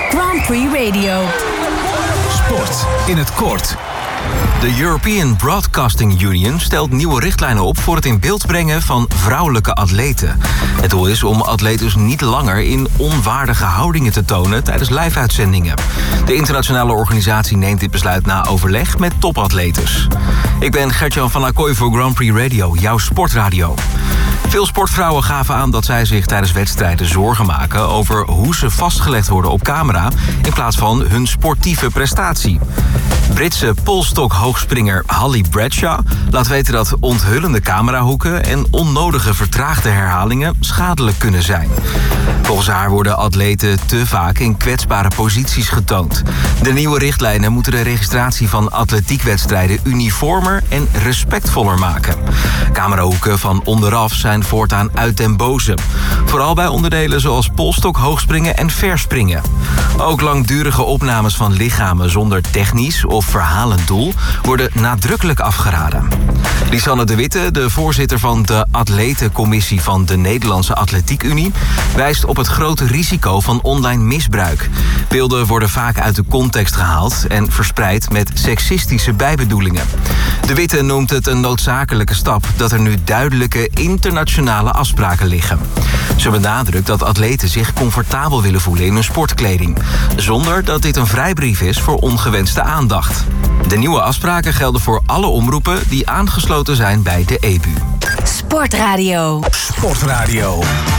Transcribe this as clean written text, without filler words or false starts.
Grand Prix Radio. Sport in het kort. De European Broadcasting Union stelt nieuwe richtlijnen op voor het in beeld brengen van vrouwelijke atleten. Het doel is om atleten niet langer in onwaardige houdingen te tonen tijdens live-uitzendingen. De internationale organisatie neemt dit besluit na overleg met topatletes. Ik ben Gertjan van Acquoy voor Grand Prix Radio, jouw sportradio. Veel sportvrouwen gaven aan dat zij zich tijdens wedstrijden zorgen maken over hoe ze vastgelegd worden op camera in plaats van hun sportieve prestatie. Britse polstok-hoogspringer Holly Bradshaw laat weten dat onthullende camerahoeken en onnodige vertraagde herhalingen schadelijk kunnen zijn. Volgens haar worden atleten te vaak in kwetsbare posities getoond. De nieuwe richtlijnen moeten de registratie van atletiekwedstrijden uniformer en respectvoller maken. Camerahoeken van onderaf zijn voortaan uit den boze. Vooral bij onderdelen zoals polstok, hoogspringen en verspringen. Ook langdurige opnames van lichamen zonder technisch of verhalend doel worden nadrukkelijk afgeraden. Lisanne de Witte, de voorzitter van de atletencommissie van de Nederlandse Atletiek Unie, wijst op het grote risico van online misbruik. Beelden worden vaak uit de context gehaald en verspreid met seksistische bijbedoelingen. De Witte noemt het een noodzakelijke stap dat er nu duidelijke internationale afspraken liggen. Ze benadrukt dat atleten zich comfortabel willen voelen in hun sportkleding, zonder dat dit een vrijbrief is voor ongewenste aandacht. De nieuwe afspraken gelden voor alle omroepen die aangesloten zijn bij de EBU. Sportradio. Sportradio.